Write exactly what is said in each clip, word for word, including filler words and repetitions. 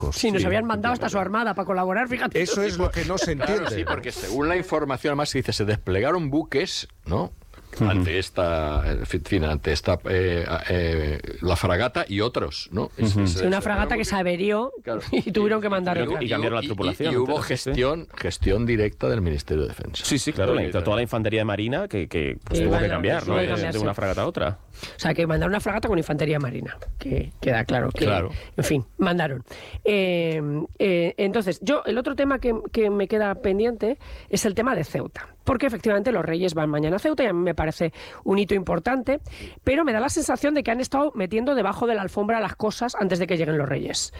Sí, nos sí, habían mandado hasta su armada para colaborar, fíjate. Eso es lo que no se entiende. Claro, sí, porque según la información, además se dice, se desplegaron buques, ¿no?, ante esta, en fin, ante esta eh, eh, la fragata y otros, ¿no? Es, Uh-huh. es, sí, una fragata que se averió, claro, y tuvieron que mandar y, otra. Y, cambiaron la tripulación. Y, y hubo gestión, gestión directa del Ministerio de Defensa. Sí, sí, claro, la, toda la infantería de marina que, que pues, sí, tuvo vale, que cambiar, ¿no? De, de una fragata a otra. O sea, que mandaron una fragata con infantería marina, que queda claro que, claro. en fin, mandaron. Eh, eh, entonces, yo, el otro tema que, que me queda pendiente es el tema de Ceuta. Porque efectivamente los Reyes van mañana a Ceuta y a mí me parece un hito importante, pero me da la sensación de que han estado metiendo debajo de la alfombra las cosas antes de que lleguen los Reyes.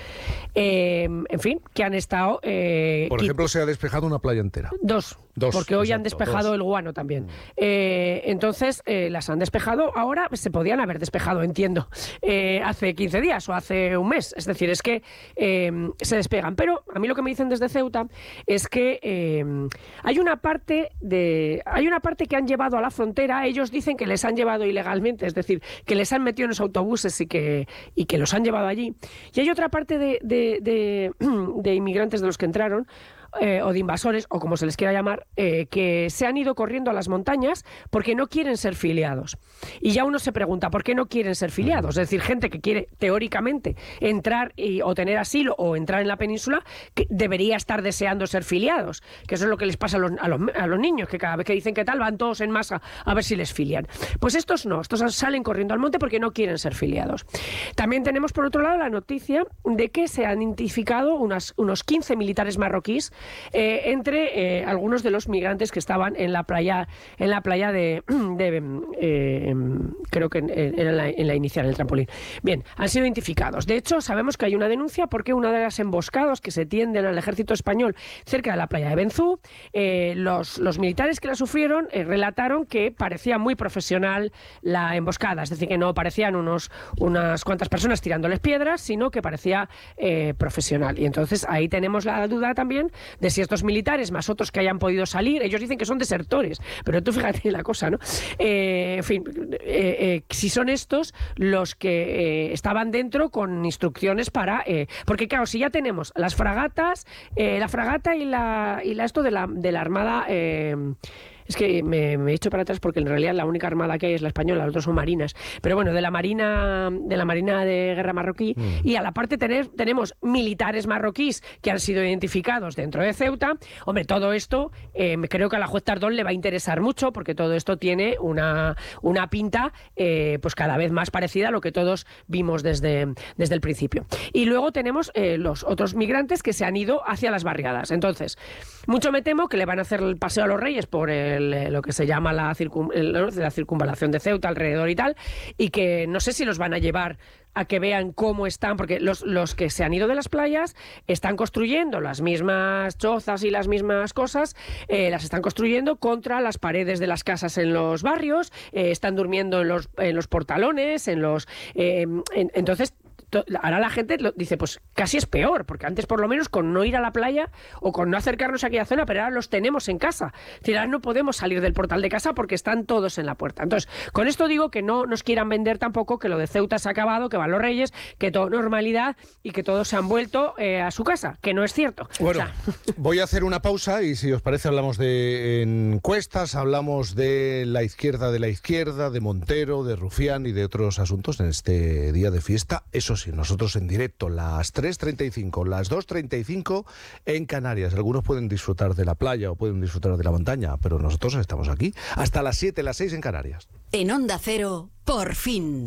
Eh, en fin, que han estado... Eh, Por ejemplo, se ha despejado una playa entera. Dos. Dos, porque hoy exacto, han despejado dos. El Guano también. Eh, entonces, eh, las han despejado. Ahora se podían haber despejado, entiendo, eh, hace quince días o hace un mes. Es decir, es que eh, se despegan. Pero a mí lo que me dicen desde Ceuta es que eh, hay una parte de, hay una parte que han llevado a la frontera. Ellos dicen que les han llevado ilegalmente, es decir, que les han metido en los autobuses y que, y que los han llevado allí. Y hay otra parte de, de, de, de inmigrantes de los que entraron, Eh, o de invasores, o como se les quiera llamar, eh, que se han ido corriendo a las montañas porque no quieren ser filiados. Y ya uno se pregunta, ¿por qué no quieren ser filiados? Es decir, gente que quiere, teóricamente, entrar y, o tener asilo o entrar en la península, que debería estar deseando ser filiados. Que eso es lo que les pasa a los, a los, a los niños, que cada vez que dicen que tal, van todos en masa a ver si les filian. Pues estos no, estos salen corriendo al monte porque no quieren ser filiados. También tenemos, por otro lado, la noticia de que se han identificado unas, unos quince militares marroquíes Eh, entre eh, algunos de los migrantes que estaban en la playa en la playa de, de eh, creo que era en la, en la inicial, el trampolín. Bien, han sido identificados. De hecho, sabemos que hay una denuncia porque una de las emboscadas que se tienden al ejército español cerca de la playa de Benzú, eh, los, los militares que la sufrieron eh, relataron que parecía muy profesional la emboscada, es decir, que no parecían unos, unas cuantas personas tirándoles piedras, sino que parecía eh, profesional. Y entonces ahí tenemos la duda también de si estos militares, más otros que hayan podido salir, ellos dicen que son desertores, pero tú fíjate la cosa, ¿no? Eh, en fin, eh, eh, si son estos los que eh, estaban dentro con instrucciones para... Eh, porque claro, si ya tenemos las fragatas, eh, la fragata y la, y la esto de la, de la armada... Eh, Es que me, me he hecho para atrás porque en realidad la única armada que hay es la española, las otras son marinas. Pero bueno, de la marina de la marina de guerra marroquí. Mm. Y a la parte tener, tenemos militares marroquíes que han sido identificados dentro de Ceuta. Hombre, todo esto eh, creo que a la juez Tardón le va a interesar mucho porque todo esto tiene una, una pinta eh, pues cada vez más parecida a lo que todos vimos desde, desde el principio. Y luego tenemos eh, los otros migrantes que se han ido hacia las barriadas. Entonces, mucho me temo que le van a hacer el paseo a los Reyes por el lo que se llama la, circun, la circunvalación de Ceuta alrededor y tal, y que no sé si los van a llevar a que vean cómo están, porque los, los que se han ido de las playas están construyendo las mismas chozas y las mismas cosas, eh, las están construyendo contra las paredes de las casas en los barrios, eh, están durmiendo en los, en los portalones, en los... Eh, en, entonces... Ahora la gente lo dice, pues casi es peor, porque antes por lo menos con no ir a la playa o con no acercarnos a aquella zona, pero ahora los tenemos en casa. Es decir, ahora no podemos salir del portal de casa porque están todos en la puerta. Entonces, con esto digo que no nos quieran vender tampoco que lo de Ceuta se ha acabado, que van los Reyes, que todo normalidad y que todos se han vuelto eh, a su casa, que no es cierto. Bueno, o sea... voy a hacer una pausa y si os parece hablamos de encuestas, hablamos de la izquierda de la izquierda, de Montero, de Rufián y de otros asuntos en este día de fiesta. Eso sí, nosotros en directo, las tres treinta y cinco, las dos treinta y cinco en Canarias. Algunos pueden disfrutar de la playa o pueden disfrutar de la montaña, pero nosotros estamos aquí hasta las siete, las seis en Canarias. En Onda Cero, por fin.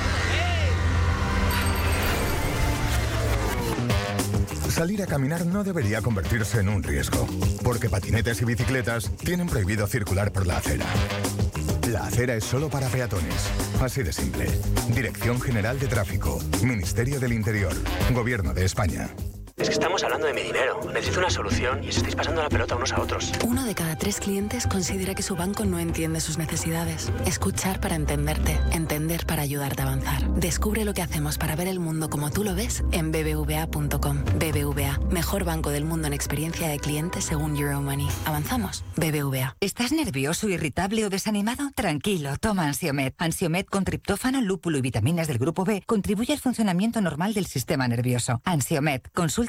Salir a caminar no debería convertirse en un riesgo, porque patinetes y bicicletas tienen prohibido circular por la acera. La acera es solo para peatones. Así de simple. Dirección General de Tráfico. Ministerio del Interior. Gobierno de España. Es que estamos hablando de mi dinero. Necesito una solución y os estáis pasando la pelota unos a otros. Uno de cada tres clientes considera que su banco no entiende sus necesidades. Escuchar para entenderte. Entender para ayudarte a avanzar. Descubre lo que hacemos para ver el mundo como tú lo ves en b b v a punto com. B B V A. Mejor banco del mundo en experiencia de cliente según Euromoney. ¿Avanzamos? B B V A. ¿Estás nervioso, irritable o desanimado? Tranquilo, toma Ansiomed. Ansiomed con triptófano, lúpulo y vitaminas del grupo B contribuye al funcionamiento normal del sistema nervioso. Ansiomed, consulta